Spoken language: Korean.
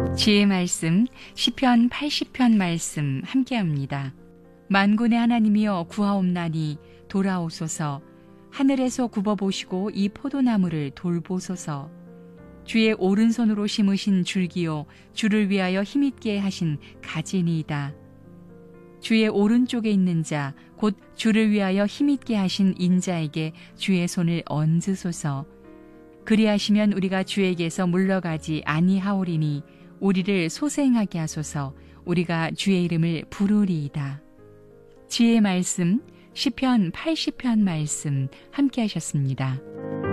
지혜의 말씀 시편 80편 말씀 함께합니다. 만군의 하나님이여 구하옵나니 돌아오소서. 하늘에서 굽어보시고 이 포도나무를 돌보소서. 주의 오른손으로 심으신 줄기요 주를 위하여 힘있게 하신 가지니이다. 주의 오른쪽에 있는 자 곧 주를 위하여 힘있게 하신 인자에게 주의 손을 얹으소서. 그리하시면 우리가 주에게서 물러가지 아니하오리니 우리를 소생하게 하소서. 우리가 주의 이름을 부르리이다. 지혜의 말씀 시편 80편 말씀 함께 하셨습니다.